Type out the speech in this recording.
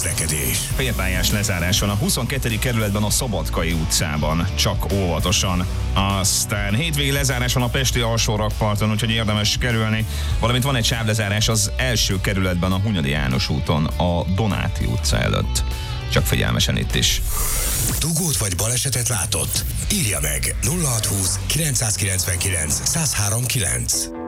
közlekedés. Félpályás lezárás van a 22. kerületben a Szabadkai utcában, csak óvatosan. Aztán hétvégi lezárás van a pesti alsórakparton, úgyhogy érdemes kerülni, valamint van egy sávlezárás az első kerületben a Hunyadi János úton, a Donáti utca előtt. Csak figyelmesen itt is. Dugót vagy balesetet látott? Írja meg 0620 999 1039.